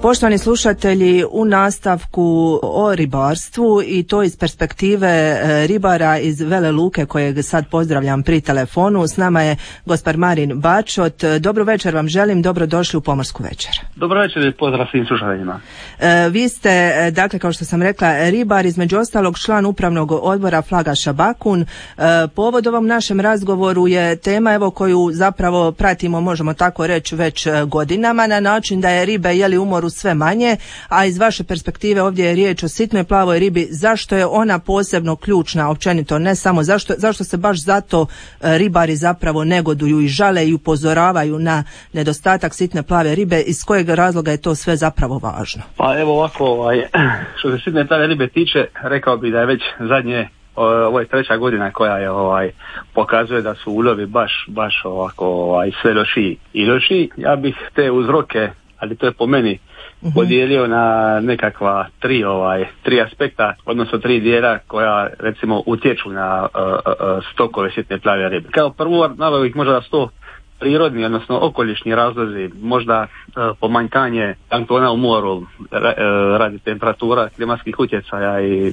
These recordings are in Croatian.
Poštovani slušatelji, u nastavku o ribarstvu i to iz perspektive ribara iz Vele Luke kojeg sad pozdravljam pri telefonu. S nama je gospar Marin Bačot. Dobro večer vam želim, dobrodošli u Pomorsku večer. Dobro večer i pozdrav svim slušateljima. Vi ste, dakle, kao što sam rekla, ribar, između ostalog član upravnog odbora Flagaša Bakun. Povod ovom našem razgovoru je tema evo koju zapravo pratimo, možemo tako reći, već godinama, na način da je ribe u moru sve manje, a iz vaše perspektive ovdje je riječ o sitnoj plavoj ribi. Zašto je ona posebno ključna općenito, ne samo zašto se baš zato ribari zapravo negoduju i žale i upozoravaju na nedostatak sitne plave ribe, iz kojeg razloga je to sve zapravo važno? Pa evo ovako, što se sitne plave ribe tiče, rekao bih da je već zadnje, ovo je 3. godina koja je pokazuje da su ulovi baš ovako sve lošiji i lošiji. Ja bih te uzroke, ali to je po meni, podijelio na nekakva tri aspekta, odnosno 3 dijela koja recimo utječu na stokove sitne plave ribe. Kao prvo naveo ih možda da su to prirodni, odnosno okolišni razlozi, možda pomanjkanje planktona u moru radi temperatura, klimatskih utjecaja i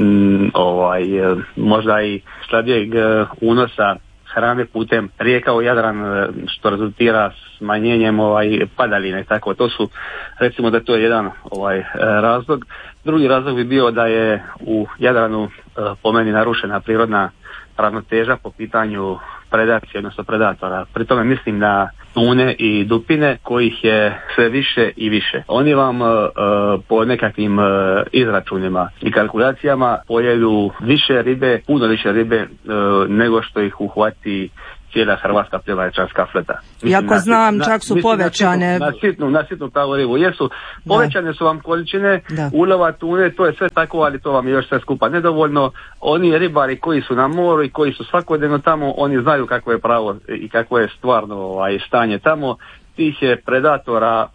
možda i slabijeg unosa hrane putem rijeka u Jadran, što rezultira smanjenjem padaline. Tako, to su, recimo da to je jedan razlog. Drugi razlog bi bio da je u Jadranu po meni narušena prirodna ravnoteža po pitanju predacije, odnosno predatora. Pri tome mislim na tune i dupine kojih je sve više i više. Oni vam po nekakvim izračunima i kalkulacijama pojedu više ribe, puno više ribe nego što ih uhvati cijela hrvatska pljevačarska flota. Iako znam, čak su povećane. Na sitnu plavu ribu. Jesu, povećane su vam količine ulova tune, to je sve tako, ali to vam je još sve skupa nedovoljno. Oni ribari koji su na moru i koji su svakodnevno tamo, oni znaju kako je pravo i kako je stvarno stanje tamo. Tih je predatora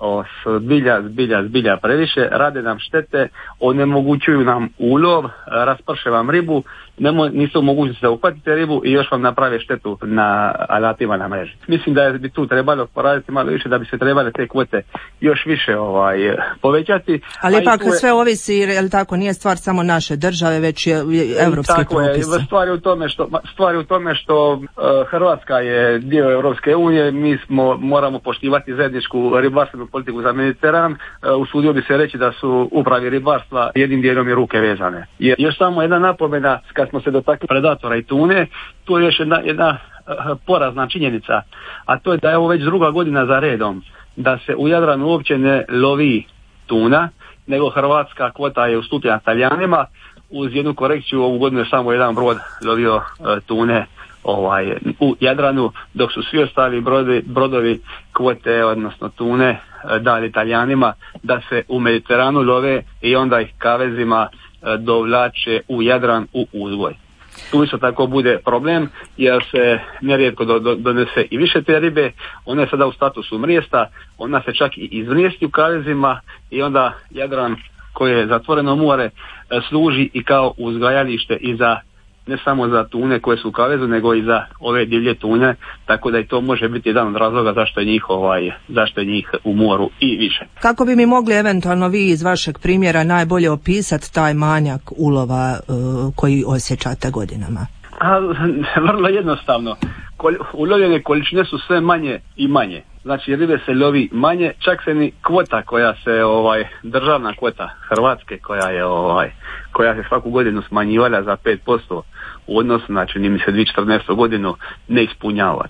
zbilja previše, rade nam štete, onemogućuju nam ulov, rasprše vam ribu, nisu u mogućnosti da uhvatite ribu i još vam naprave štetu na alatima na mreži. Mislim da bi tu trebalo poraditi malo više, da bi se trebale te kvote još više povećati. Ali ipak sve ovisi, jer tako nije stvar samo naše države, već je evropski propis. Stvar je u tome što Hrvatska je dio Europske unije, mi moramo poštivati zajedničku ribarstvenu politiku za Mediteran. Usudio bi se reći da su upravi ribarstva jednim dijelom i ruke vezane. Jer još samo jedna napomena, kad smo se dotakli predatora i tune, tu je još jedna porazna činjenica, a to je da je ovo već 2. godina za redom da se u Jadranu uopće ne lovi tuna, nego hrvatska kvota je ustupljena Talijanima. Uz jednu korekciju, ovu godinu je samo jedan brod lovio tune u Jadranu, dok su svi ostali brodovi kvote, odnosno tune, dali Talijanima da se u Mediteranu love i onda ih kavezima dovlače u Jadran u uzgoj. Tu isto tako bude problem, jer se nerijetko donese i više te ribe, ona je sada u statusu mrijesta, ona se čak i izmrijesti u kavezima i onda Jadran, koje je zatvoreno more, služi i kao uzgajalište i za, ne samo za tune koje su u kavezu, nego i za ove divlje tune, tako da i to može biti jedan od razloga zašto je njih u moru i više. Kako bi mi mogli eventualno vi iz vašeg primjera najbolje opisati taj manjak ulova koji osjećate godinama? Vrlo jednostavno. Ulovljene količine su sve manje i manje. Znači ribe se lovi manje, čak se ni kvota koja se državna kvota Hrvatske koja se svaku godinu smanjivala za 5% u odnosu, znači ni mi se 2014. godinu ne ispunjava.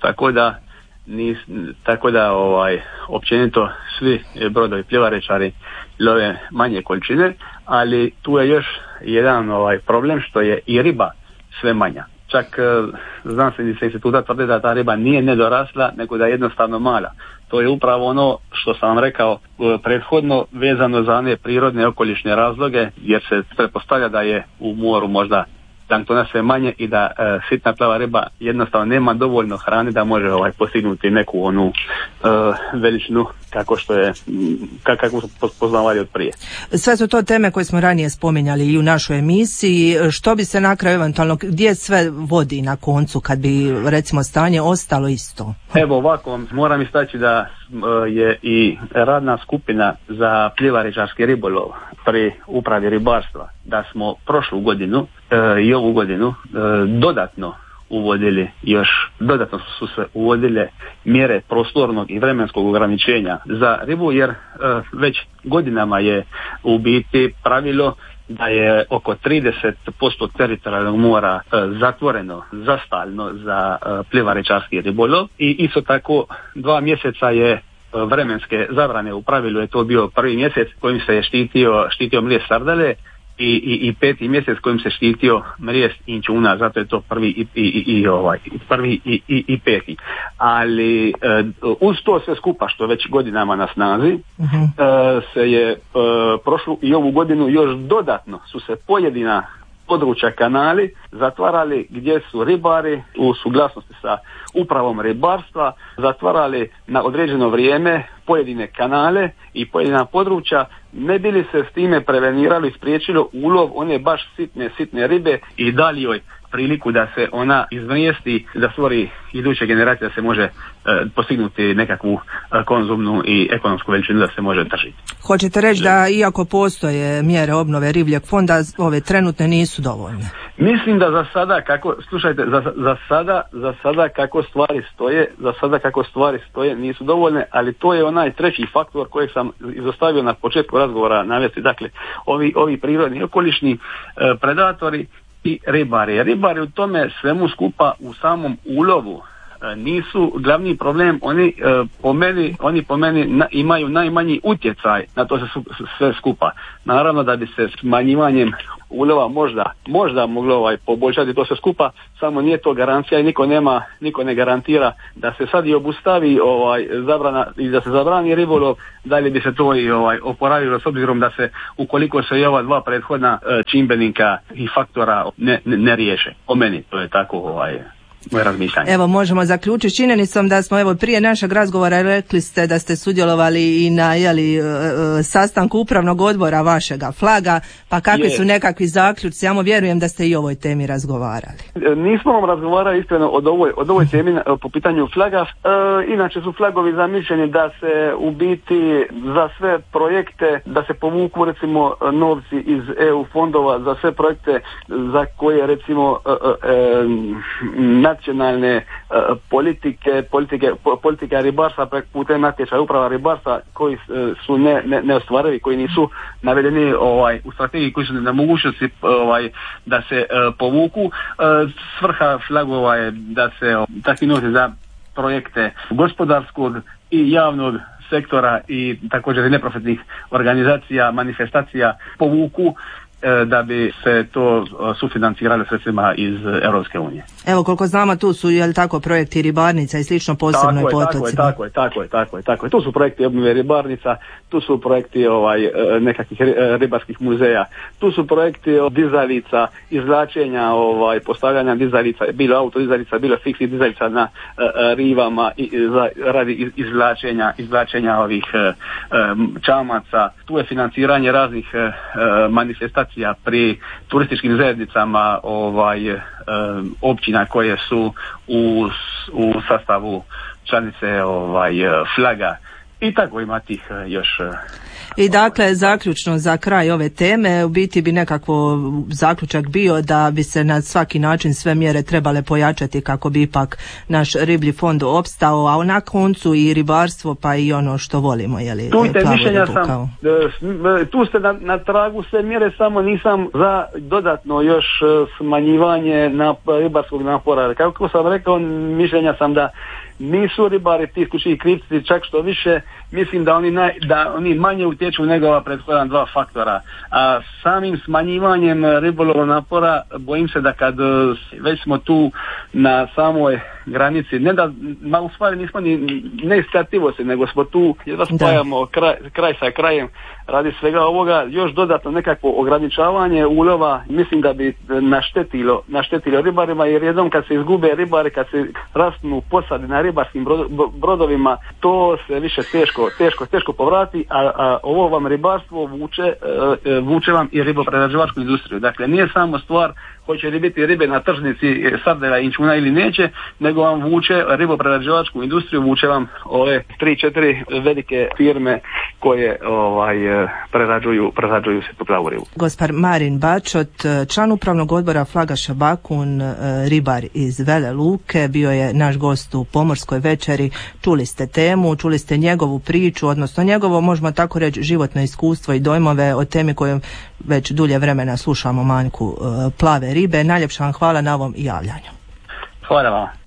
Tako da općenito svi brodovi pljevarečari love manje količine, ali tu je još jedan problem što je i riba sve manja. Čak znanstvenici instituta tvrde da ta riba nije nedorasla, nego da je jednostavno mala. To je upravo ono što sam vam rekao prethodno, vezano za one prirodne okolišne razloge, jer se pretpostavlja da je u moru možda planktona sve manje i da sitna plava riba jednostavno nema dovoljno hrane da može postignuti neku onu veličinu kako smo poznavali od prije. Sve su to teme koje smo ranije spominjali i u našoj emisiji. Što bi se na kraju eventualno, gdje sve vodi na koncu kad bi recimo stanje ostalo isto? Evo ovako, moram istaći da je i radna skupina za plivaričarski ribolov pri upravi ribarstva, da smo prošlu godinu i ovu godinu dodatno su se uvodile mjere prostornog i vremenskog ograničenja za ribu, jer već godinama je u biti pravilo da je oko 30% teritorijalnog mora zatvoreno zastalno za plivaričarski ribolov i isto tako 2 mjeseca je vremenske zabrane, u pravilu je to bio 1. mjesec kojim se je štitio mrijest sardele i 5. mjesec kojim se štitio mrijest inćuna, zato je to 1. i 5. Ali uz to sve skupa što već godinama na snazi se je prošlu i ovu godinu još dodatno su se pojedina područja kanali zatvarali gdje su ribari u suglasnosti sa upravom ribarstva zatvarali na određeno vrijeme pojedine kanale i pojedina područja, ne bi li se s time prevenirali, spriječilo ulov one baš sitne ribe i dali joj priliku da se ona izmrijesti, da stvori iduće generacije, da se može postignuti nekakvu konzumnu i ekonomsku veličinu da se može tržiti. Hoćete reći da iako postoje mjere obnove ribljeg fonda, ove trenutne nisu dovoljne? Mislim da za sada kako stvari stoje nisu dovoljne, ali to je onaj treći faktor kojeg sam izostavio na početku razgovora navesti. Dakle, ovi prirodni i okolišni predatori i ribari. Ribari u tome svemu skupa u samom ulovu nisu glavni problem, oni po meni imaju najmanji utjecaj na to sve skupa. Naravno da bi se smanjivanjem ulova možda moglo poboljšati to sve skupa, samo nije to garancija i niko ne garantira da se sad i obustavi zabrana i da se zabrani ribolov, da li bi se to i oporavilo, s obzirom da se ukoliko se i ova 2 prethodna čimbenika i faktora ne riješe. Po meni to je tako moje razmišljanje. Možemo zaključiti činjenicom da smo prije našeg razgovora rekli ste da ste sudjelovali i na sastanku upravnog odbora vašega Flaga, pa kakvi su nekakvi zaključci? Ja vjerujem da ste i o ovoj temi razgovarali. Nismo vam razgovarali iskreno od ovoj temi po pitanju Flaga. Inače su Flagovi zamišljeni da se u biti za sve projekte, da se povuku recimo novci iz EU fondova za sve projekte za koje recimo nacionalne politika ribarstva putem natječaja uprava ribarstva koji su neostvarivi, koji nisu navedeni u strategiji, koji su na mogućnosti da se povuku. Svrha Flagova je da se takvi novci za projekte gospodarskog i javnog sektora i također neprofitnih organizacija, manifestacija povuku da bi se to sufinancirali sredstvima iz Europske unije. Koliko znamo, tu su tako projekti ribarnica i slično, posebno i po otocima. Tako je. Tu su projekti obnove ribarnica, tu su projekti nekakvih ribarskih muzeja, tu su projekti dizalica, izvlačenja, postavljanja dizalica, bilo autodizalica, bilo fiksnih dizalica na rivama radi izvlačenja ovih čamaca. Tu je financiranje raznih manifestacija pri turističkim zajednicama općina koje su u sastavu članice Flaga i tako ima tih još. I dakle, zaključno za kraj ove teme, u biti bi nekako zaključak bio da bi se na svaki način sve mjere trebale pojačati kako bi ipak naš riblji fond opstao, a na koncu i ribarstvo pa i ono što volimo, tu ste na tragu sve mjere, samo nisam za dodatno još smanjivanje ribarskog napora. Kako sam rekao, mišljenja sam da nisu ribari ti isključivi krivci, čak što više mislim da oni manje utječu nego ova prethodna dva faktora. A samim smanjivanjem ribolovnog napora bojim se da kad već smo tu na samoj granici, ne da, u stvari nismo ne iskrativo se, nego smo tu jedva spajamo kraj sa krajem radi svega ovoga, još dodatno nekakvo ograničavanje ulova, mislim da bi naštetilo ribarima, jer jednom kad se izgube ribari, kad se rasnu posadi na ribarskim brodovima, to se više teško povrati, a ovo vam ribarstvo vuče vam i riboprerađivačku industriju. Dakle, nije samo stvar hoće li biti ribe na tržnici sardela i inćuna ili neće, nego vam vuče riboprerađivačku industriju, vuče vam ove 3-4 velike firme koje prerađuju se tu plavu ribu. Gospar Marin Bačot, član upravnog odbora Flagaša Bakun, ribar iz Vele Luke, bio je naš gost u Pomorskoj večeri. Čuli ste temu, čuli ste njegovu priču, odnosno njegovo, možemo tako reći, životno iskustvo i dojmove o temi koju već dulje vremena slušamo, manjku plave ribe. Najljepša vam hvala na ovom javljanju. Hvala vam.